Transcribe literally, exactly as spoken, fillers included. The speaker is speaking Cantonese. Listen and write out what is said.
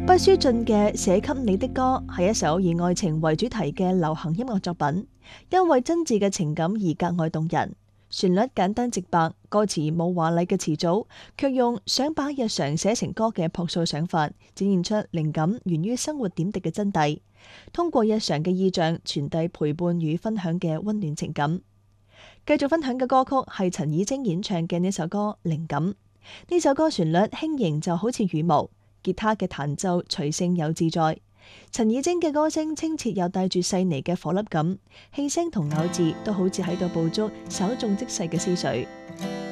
畢書盡嘅《寫給你的歌》係一首以愛情為主題嘅流行音樂作品，因為真摯嘅情感而格外動人。旋律簡單直白，歌詞冇華麗嘅詞組，卻用想把日常寫成歌嘅樸素想法，展現出靈感源於生活點滴嘅真諦。通過日常嘅意象，傳遞陪伴與分享嘅溫暖情感。繼續分享嘅歌曲係陳綺貞演唱嘅呢首歌《靈感》。呢首歌旋律輕盈就好似羽毛，吉他嘅彈奏隨性又自在。陳綺貞嘅歌聲清澈又帶住細膩嘅顆粒感，氣聲同咬字都好似喺度捕捉稍縱即逝嘅思緒。